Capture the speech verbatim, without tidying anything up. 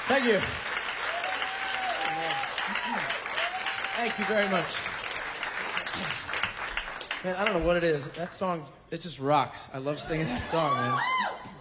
Thank you. Thank you very much. Man, I don't know what it is. That song, it just rocks. I love singing that song, man.